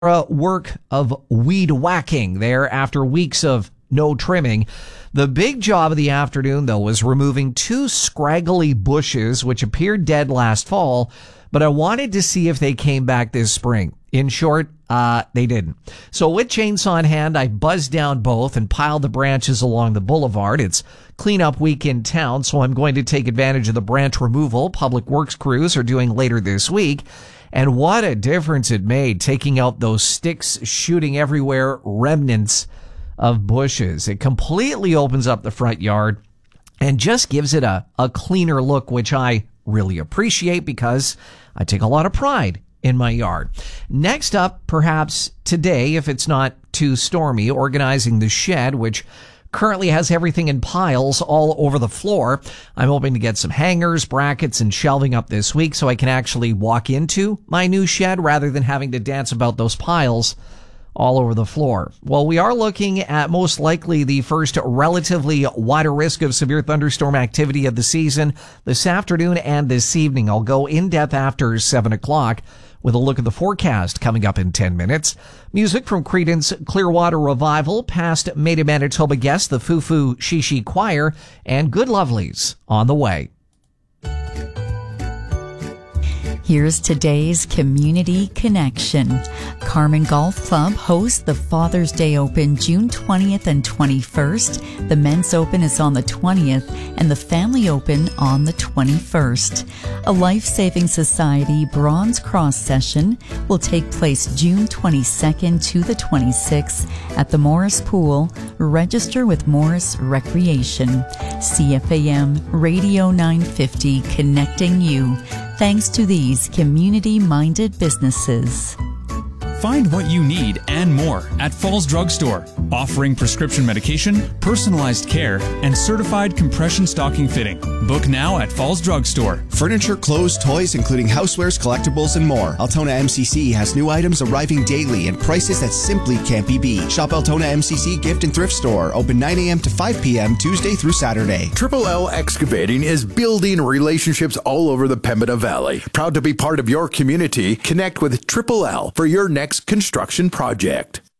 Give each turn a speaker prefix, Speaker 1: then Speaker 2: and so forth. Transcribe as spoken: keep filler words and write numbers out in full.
Speaker 1: uh, work of weed whacking there after weeks of no trimming. The big job of the afternoon, though, was removing two scraggly bushes which appeared dead last fall, but I wanted to see if they came back this spring. In short, uh, they didn't. So with chainsaw in hand, I buzzed down both and piled the branches along the boulevard. It's cleanup week in town, so I'm going to take advantage of the branch removal Public Works crews are doing later this week. And what a difference it made, taking out those sticks shooting everywhere, remnants of bushes. It completely opens up the front yard and just gives it a, a cleaner look, which I really appreciate because I take a lot of pride in my yard. Next up, perhaps today, if it's not too stormy, organizing the shed, which currently has everything in piles all over the floor. I'm hoping to get some hangers, brackets, and shelving up this week so I can actually walk into my new shed rather than having to dance about those piles all over the floor. Well, we are looking at most likely the first relatively wider risk of severe thunderstorm activity of the season this afternoon and this evening. I'll go in depth after seven o'clock with a look at the forecast coming up in ten minutes. Music from Creedence Clearwater Revival, past Made in Manitoba guest, the Fufu Shishi Choir, and Good Lovelies on the way.
Speaker 2: Here's today's Community Connection. Carmen Golf Club hosts the Father's Day Open June twentieth and twenty-first. The Men's Open is on the twentieth and the Family Open on the twenty-first. A Life Saving Society Bronze Cross session will take place June twenty-second to the twenty-sixth at the Morris Pool. Register with Morris Recreation. C F A M Radio nine fifty, connecting you. Thanks to these community-minded businesses.
Speaker 3: Find what you need and more at Falls Drug Store, offering prescription medication, personalized care, and certified compression stocking fitting. Book now at Falls Drug Store.
Speaker 4: Furniture, clothes, toys, including housewares, collectibles, and more. Altona M C C has new items arriving daily and prices that simply can't be beat. Shop Altona M C C Gift and Thrift Store, open nine a.m. to five p.m. Tuesday through Saturday.
Speaker 5: Triple L Excavating is building relationships all over the Pembina Valley. Proud to be part of your community. Connect with Triple L for your next construction project.